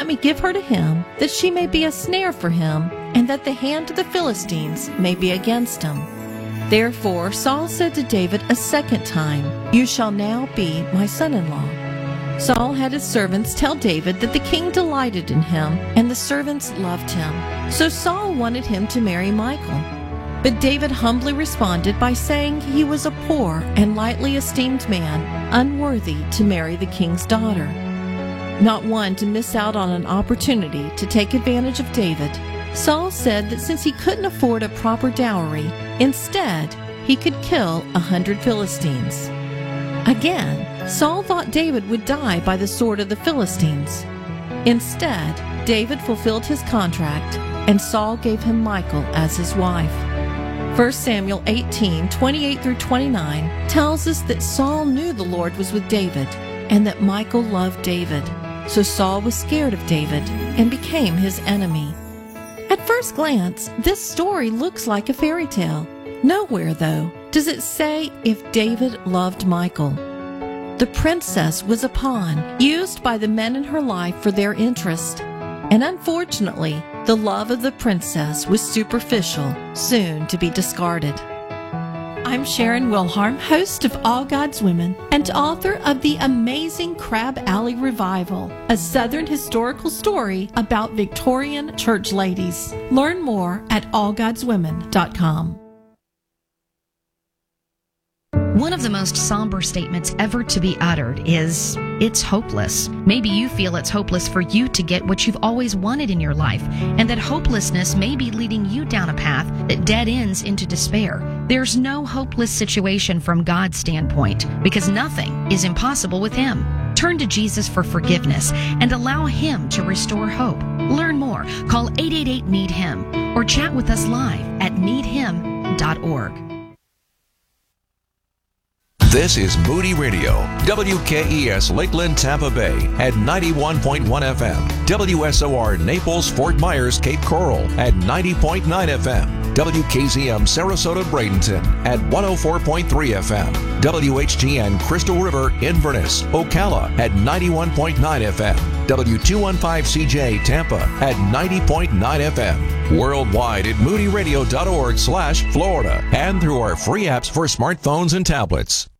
let me give her to him, that she may be a snare for him, and that the hand of the Philistines may be against him. Therefore Saul said to David a second time, You shall now be my son-in-law. Saul had his servants tell David that the king delighted in him, and the servants loved him. So Saul wanted him to marry Michal. But David humbly responded by saying he was a poor and lightly esteemed man, unworthy to marry the king's daughter. Not one to miss out on an opportunity to take advantage of David, Saul said that since he couldn't afford a proper dowry, instead he could kill 100 Philistines. Again, Saul thought David would die by the sword of the Philistines. Instead, David fulfilled his contract, and Saul gave him Michal as his wife. 1 Samuel 18:28-29 tells us that Saul knew the Lord was with David, and that Michal loved David. So Saul was scared of David and became his enemy. At first glance, this story looks like a fairy tale. Nowhere, though, does it say if David loved Michal. The princess was a pawn used by the men in her life for their interest. And unfortunately, the love of the princess was superficial, soon to be discarded. I'm Sharon Wilharm, host of All God's Women and author of The Amazing Crab Alley Revival, a Southern historical story about Victorian church ladies. Learn more at allgodswomen.com. One of the most somber statements ever to be uttered is, it's hopeless. Maybe you feel it's hopeless for you to get what you've always wanted in your life, and that hopelessness may be leading you down a path that dead ends into despair. There's no hopeless situation from God's standpoint, because nothing is impossible with Him. Turn to Jesus for forgiveness and allow Him to restore hope. Learn more. Call 888-NEED-HIM or chat with us live at needhim.org. This is Moody Radio, WKES Lakeland, Tampa Bay at 91.1 FM, WSOR Naples, Fort Myers, Cape Coral at 90.9 FM, WKZM Sarasota, Bradenton at 104.3 FM, WHGN Crystal River, Inverness, Ocala at 91.9 FM, W215CJ Tampa at 90.9 FM, worldwide at moodyradio.org/Florida, and through our free apps for smartphones and tablets.